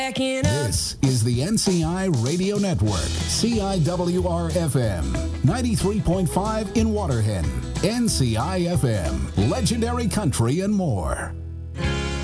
This is the NCI Radio Network, CIWR-FM, 93.5 in Waterhen, NCI-FM, Legendary Country and more.